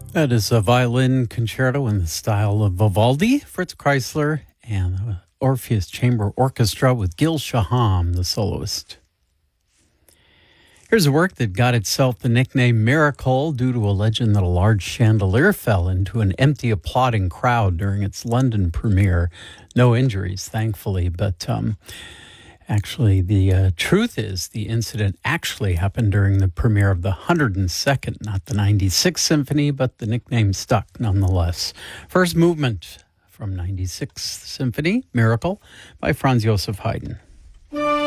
That is a violin concerto in the style of Vivaldi, Fritz Kreisler, and the Orpheus Chamber Orchestra with Gil Shaham, the soloist. Here's a work that got itself the nickname Miracle due to a legend that a large chandelier fell into an empty, applauding crowd during its London premiere. No injuries, thankfully, but actually, the truth is the incident actually happened during the premiere of the 102nd, not the 96th Symphony, but the nickname stuck nonetheless. First movement from 96th Symphony, Miracle, by Franz Joseph Haydn.